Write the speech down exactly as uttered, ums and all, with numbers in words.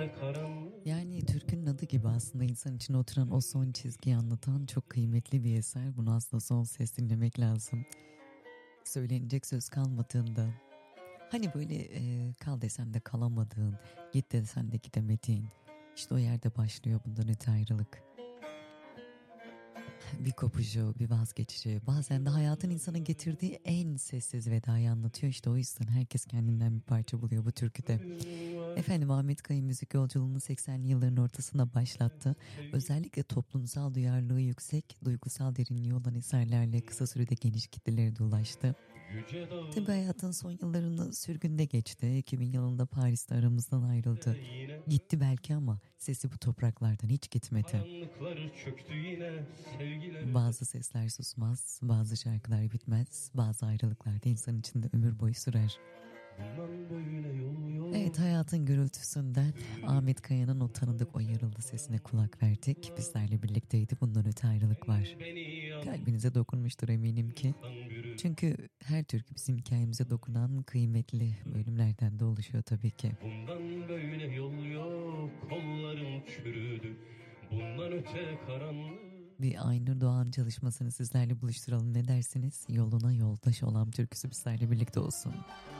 öte karanlık. Yani türkünün adı gibi aslında insan içine oturan o son çizgiyi anlatan çok kıymetli bir eser. Bunu aslında son ses dinlemek lazım. Söylenecek söz kalmadığında, hani böyle e, kal desem de kalamadığın, git desen de gidemediğin, işte o yerde başlıyor bundan öte ayrılık. Bir kopuşu, bir vazgeçişi, bazen de hayatın insana getirdiği en sessiz vedayı anlatıyor. İşte o yüzden herkes kendinden bir parça buluyor bu türküde. Efendim, Ahmet Kaya müzik yolculuğunu seksenli yılların ortasında başlattı. Özellikle toplumsal duyarlılığı yüksek, duygusal derinliği olan eserlerle kısa sürede geniş kitlelere de ulaştı. Tabi hayatın son yıllarını sürgünde geçti. iki bin yılında Paris'te aramızdan ayrıldı. Gitti belki ama sesi bu topraklardan hiç gitmedi. Bazı sesler susmaz, bazı şarkılar bitmez, bazı ayrılıklar da insan içinde ömür boyu sürer. Evet, hayatın gürültüsünden Ahmet Kaya'nın o tanıdık o yarıldı sesine kulak verdik. Bizlerle birlikteydi. Bundan öte ayrılık var. Kalbinize dokunmuştur eminim ki. Çünkü her türkü bizim hikayemize dokunan kıymetli bölümlerden de oluşuyor tabii ki. Bundan böyle yol yok, kollarım çürüdü. Bundan öte karanlık. Bir Aynur Doğan çalışmasını sizlerle buluşturalım, ne dersiniz? Yoluna yoldaş olan türküsü bizlerle birlikte olsun.